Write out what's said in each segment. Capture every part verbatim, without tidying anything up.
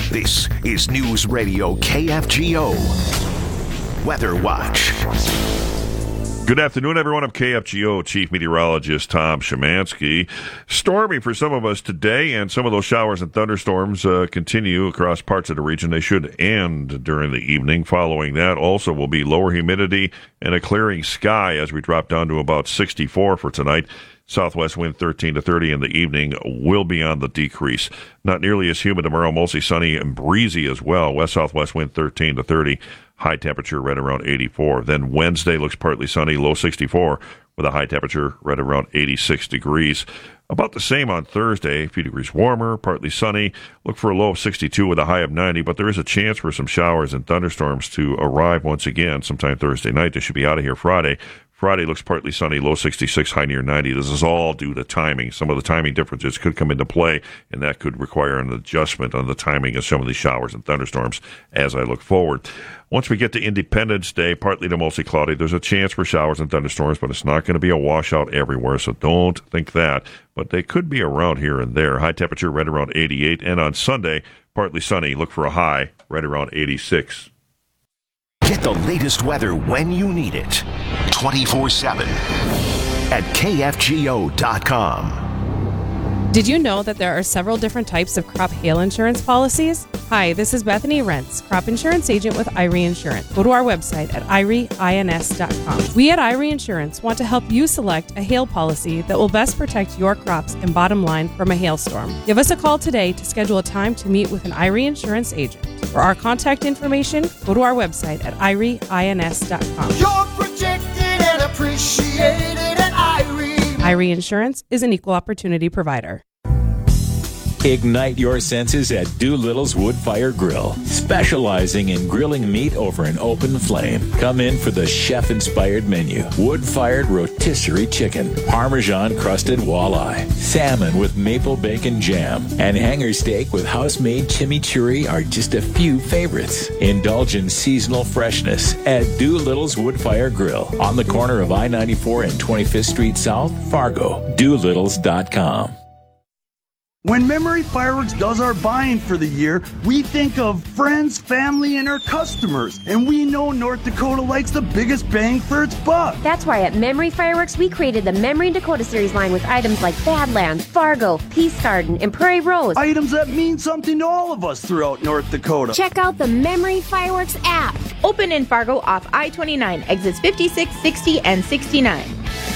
This is News Radio K F G O Weather Watch. Good afternoon, everyone. I'm K F G O Chief Meteorologist Tom Szymanski. Stormy for some of us today, and some of those showers and thunderstorms uh, continue across parts of the region. They should end during the evening. Following that also will be lower humidity and a clearing sky as we drop down to about sixty-four for tonight. Southwest wind thirteen to thirty in the evening will be on the decrease. Not nearly as humid tomorrow, mostly sunny and breezy as well. West-southwest wind thirteen to thirty. High temperature right around eighty-four. Then Wednesday looks partly sunny, low sixty-four, with a high temperature right around eighty-six degrees. About the same on Thursday, a few degrees warmer, partly sunny. Look for a low of sixty-two with a high of ninety, but there is a chance for some showers and thunderstorms to arrive once again sometime Thursday night. They should be out of here Friday. Friday looks partly sunny, low sixty-six, high near ninety. This is all due to timing. Some of the timing differences could come into play, and that could require an adjustment on the timing of some of these showers and thunderstorms as I look forward. Once we get to Independence Day, partly to mostly cloudy, there's a chance for showers and thunderstorms, but it's not going to be a washout everywhere, so don't think that. But they could be around here and there. High temperature right around eighty-eight, and on Sunday, partly sunny. Look for a high right around eighty-six. Get the latest weather when you need it. twenty-four seven at K F G O dot com. Did you know that there are several different types of crop hail insurance policies? Hi, this is Bethany Rentz, crop insurance agent with I R E Insurance. Go to our website at I R E ins dot com. We at I R E Insurance want to help you select a hail policy that will best protect your crops and bottom line from a hailstorm. Give us a call today to schedule a time to meet with an I R E Insurance agent. For our contact information, go to our website at I R E ins dot com. You're protected and appreciated at I R E. I R E Insurance is an equal opportunity provider. Ignite your senses at Doolittle's Wood Fire Grill, specializing in grilling meat over an open flame. Come in for the chef-inspired menu. Wood-fired rotisserie chicken, Parmesan-crusted walleye, salmon with maple bacon jam, and hanger steak with house-made chimichurri are just a few favorites. Indulge in seasonal freshness at Doolittle's Wood Fire Grill on the corner of I ninety-four and twenty-fifth Street South, Fargo. Doolittles dot com. When Memory Fireworks does our buying for the year, we think of friends, family, and our customers. And we know North Dakota likes the biggest bang for its buck. That's why at Memory Fireworks, we created the Memory Dakota Series line with items like Badlands, Fargo, Peace Garden, and Prairie Rose. Items that mean something to all of us throughout North Dakota. Check out the Memory Fireworks app. Open in Fargo off I twenty-nine, exits fifty-six, sixty, and sixty-nine.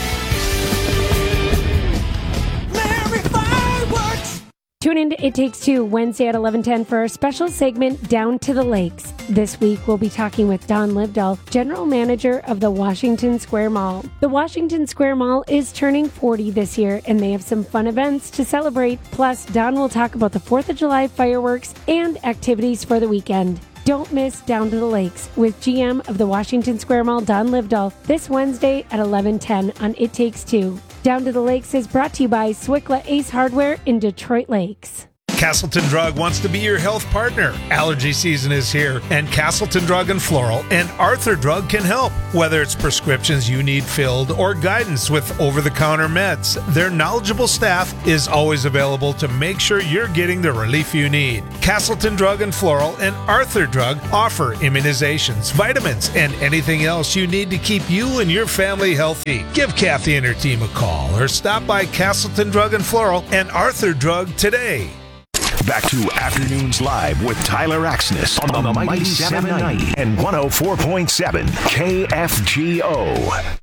Tune in to It Takes Two Wednesday at eleven ten for our special segment Down to the Lakes. This week we'll be talking with Don Livdahl, General Manager of the Washington Square Mall. The Washington Square Mall is turning forty this year, and they have some fun events to celebrate. Plus, Don will talk about the fourth of July fireworks and activities for the weekend. Don't miss Down to the Lakes with G M of the Washington Square Mall, Don Livdahl, this Wednesday at eleven ten on It Takes Two. Down to the Lakes is brought to you by Swickla Ace Hardware in Detroit Lakes. Castleton Drug wants to be your health partner. Allergy season is here, and Castleton Drug and Floral and Arthur Drug can help. Whether it's prescriptions you need filled or guidance with over-the-counter meds, their knowledgeable staff is always available to make sure you're getting the relief you need. Castleton Drug and Floral and Arthur Drug offer immunizations, vitamins, and anything else you need to keep you and your family healthy. Give Kathy and her team a call or stop by Castleton Drug and Floral and Arthur Drug today. Back to Afternoons Live with Tyler Axness on the Mighty seven ninety and one oh four point seven K F G O.